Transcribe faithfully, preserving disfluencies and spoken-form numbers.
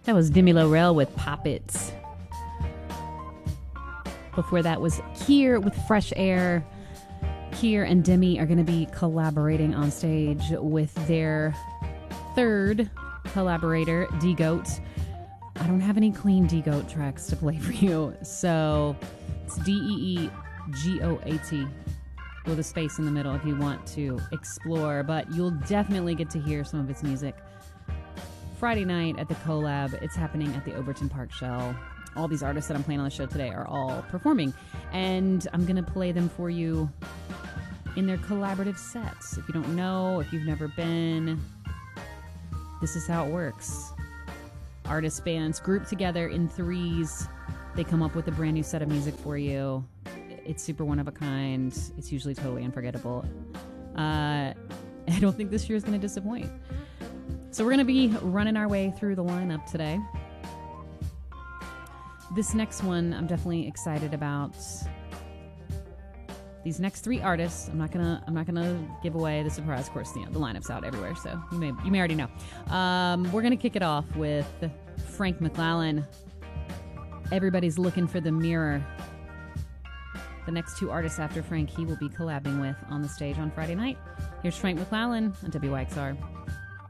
That was Demi Lovato with Pop It. Before that was Kier with Fresh Air. Kier and Demi are going to be collaborating on stage with their third collaborator, D-Goat. I don't have any clean D-Goat tracks to play for you, so it's D E E G O A T with a space in the middle if you want to explore, but you'll definitely get to hear some of its music Friday night at the Collab. It's happening at the Overton Park Shell. All these artists that I'm playing on the show today are all performing, and I'm going to play them for you in their collaborative sets. If you don't know, if you've never been, this is how it works. Artists, bands group together in threes. They come up with a brand new set of music for you. It's super one of a kind. It's usually totally unforgettable. Uh, I don't think this year is going to disappoint. So we're going to be running our way through the lineup today. This next one I'm definitely excited about. These next three artists, I'm not gonna I'm not gonna give away the surprise. Of course, you know, the lineup's out everywhere, so you may you may already know. Um, we're gonna kick it off with Frank McLallen. Everybody's looking for the mirror. The next two artists after Frank, he will be collabing with on the stage on Friday night. Here's Frank McLallen on W Y X R.